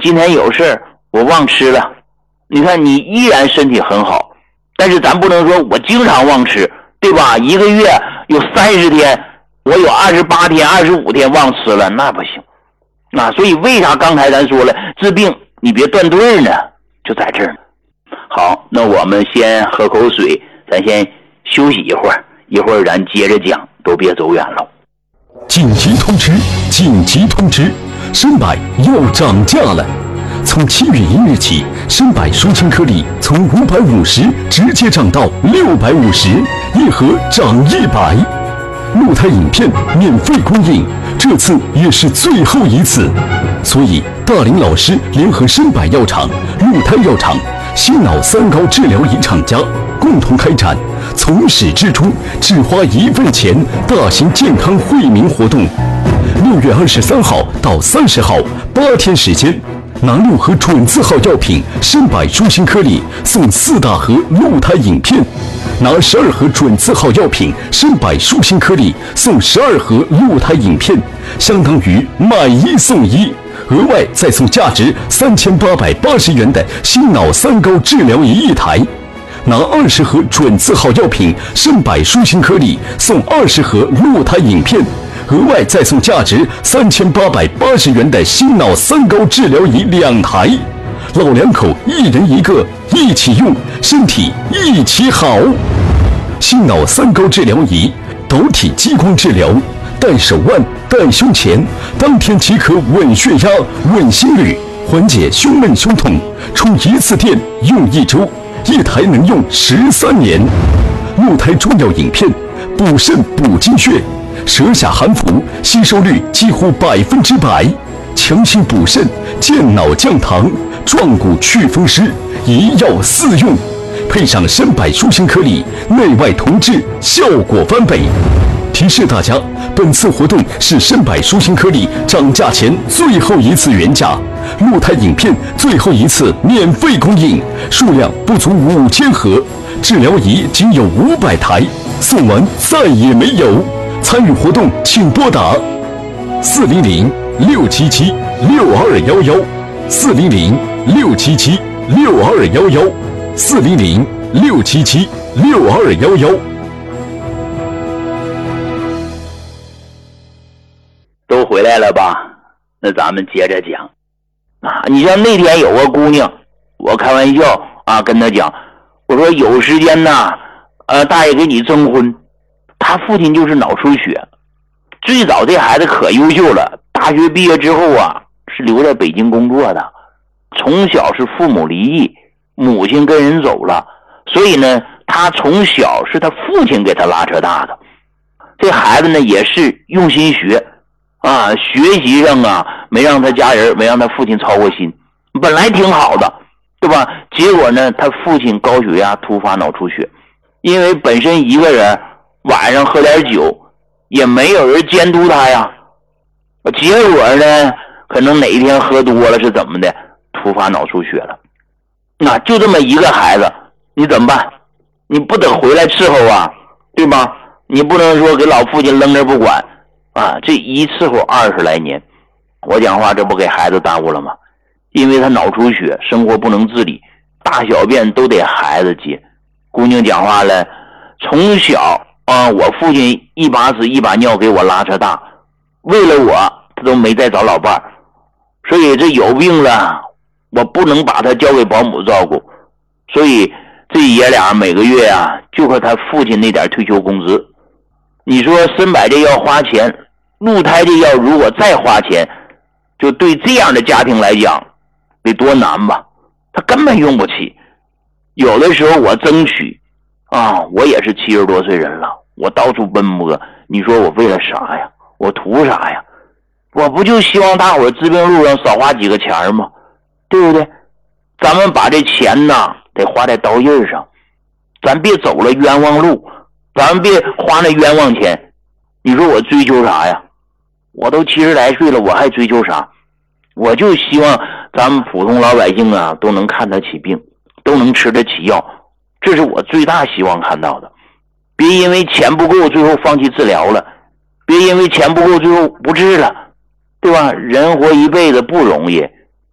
今天有事我忘吃了。你看你依然身体很好，但是咱不能说我经常忘吃，对吧？一个月有30天，我有28天、25天忘吃了，那不行。所以为啥刚才咱说了治病你别断顿呢？就在这儿。好，那我们先喝口水，咱先休息一会儿，一会儿咱接着讲，都别走远了。 紧急通知！紧急通知！参柏要涨价了！从7月1日起，参柏舒清颗粒从550直接涨到650，一盒涨100。鹿胎饮片免费供应，这次也是最后一次，所以大林老师联合参柏药厂、鹿胎药厂、心脑3高治疗仪厂家共同开展从始至终只花1份钱大型健康惠民活动。6月23号到30号8天时间，拿6盒准字号药品参柏舒心颗粒送4大盒鹿胎饮片，拿12盒准字号药品参柏舒心颗粒送12盒鹿胎饮片，相当于买1送1，额外再送价值3880元的心脑3高治疗仪1台。拿20盒准字号药品参柏舒心颗粒送20盒鹿胎饮片，额外再送价值3880元的心脑3高治疗仪2台。老两口1人1个，一起用，身体一起好。心脑3高治疗仪，导体激光治疗，戴手腕、戴胸前，当天即可稳血压、稳心率，缓解胸闷胸痛，充1次电用1周，一台能用13年。鹿胎中药饮片，补肾补精血，舌下含服，吸收率几乎100%，强心补肾，健脑降糖，壮骨祛风湿，一药4用，配上参柏舒心颗粒，内外同治，效果翻倍。提示大家，本次活动是参柏舒心颗粒涨价前最后一次原价，鹿胎饮片最后一次免费供应，数量不足5000盒，治疗仪仅有500台，送完再也没有。参与活动请拨打400-677-6211，400-677-6211，400-677-6211。 都回来了吧？那咱们接着讲你像那天有个姑娘，我开玩笑跟她讲，我说有时间大爷给你征婚。他父亲就是脑出血，最早这孩子可优秀了，大学毕业之后是留在北京工作的，从小是父母离异，母亲跟人走了，所以呢他从小是他父亲给他拉扯大的。这孩子呢也是用心学学习上没让他家人没让他父亲操过心，本来挺好的，对吧？结果呢他父亲高血压突发脑出血，因为本身一个人晚上喝点酒也没有人监督他呀，结果呢可能哪一天喝多了是怎么的，突发脑出血了。那就这么一个孩子你怎么办？你不得回来伺候对吧？你不能说给老父亲扔这不管这一伺候20来年，我讲话这不给孩子耽误了吗？因为他脑出血，生活不能自理，大小便都得孩子接。姑娘讲话了，从小我父亲一把屎一把尿给我拉扯大，为了我他都没再找老伴儿，所以这有病了我不能把他交给保姆照顾，所以这爷俩每个月就和他父亲那点退休工资。你说参柏这药花钱，鹿胎这药如果再花钱，就对这样的家庭来讲得多难吧，他根本用不起。有的时候我争取我也是70多岁人了，我到处奔波，你说我为了啥呀？我图啥呀？我不就希望大伙治病路上少花几个钱吗？对不对？咱们把这钱得花在刀刃上，咱别走了冤枉路，咱们别花那冤枉钱。你说我追求啥呀？我都70来岁了，我还追求啥？我就希望咱们普通老百姓都能看得起病，都能吃得起药，这是我最大希望看到的。别因为钱不够最后放弃治疗了，别因为钱不够最后不治了，对吧？人活一辈子不容易，